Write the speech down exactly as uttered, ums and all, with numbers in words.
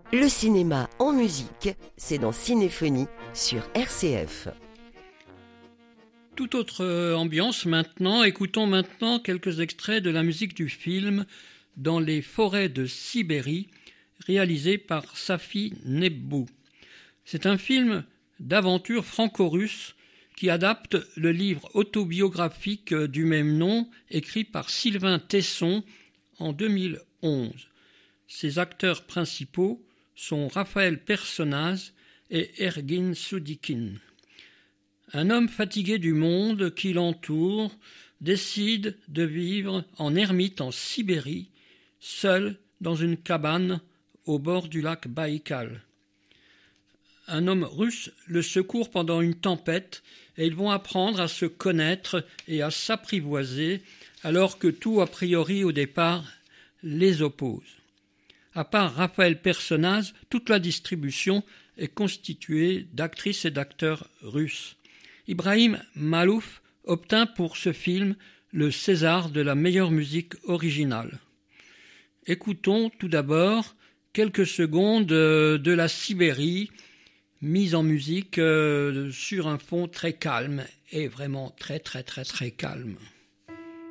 Le cinéma en musique, c'est dans Cinéphonie sur R C F. Toute autre ambiance maintenant. Écoutons maintenant quelques extraits de la musique du film « Dans les forêts de Sibérie » réalisé par Safi Nebbou. C'est un film d'aventure franco-russe qui adapte le livre autobiographique du même nom écrit par Sylvain Tesson en deux mille onze. Ses acteurs principaux sont Raphaël Personnaz et Ergin Soudikin. Un homme fatigué du monde qui l'entoure décide de vivre en ermite en Sibérie, seul dans une cabane au bord du lac Baïkal. Un homme russe le secourt pendant une tempête et ils vont apprendre à se connaître et à s'apprivoiser alors que tout a priori au départ les oppose. À part Raphaël Personnaz, toute la distribution est constituée d'actrices et d'acteurs russes. Ibrahim Malouf obtint pour ce film le César de la meilleure musique originale. Écoutons tout d'abord quelques secondes de la Sibérie mise en musique sur un fond très calme et vraiment très très très très calme.